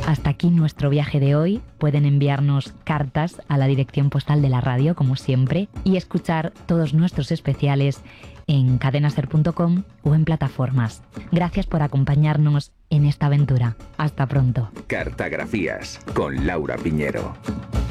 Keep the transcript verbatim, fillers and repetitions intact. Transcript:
Hasta aquí nuestro viaje de hoy. Pueden enviarnos cartas a la dirección postal de la radio, como siempre, y escuchar todos nuestros especiales en cadena ser punto com o en plataformas. Gracias por acompañarnos en esta aventura. Hasta pronto. Cartagrafías con Laura Piñero.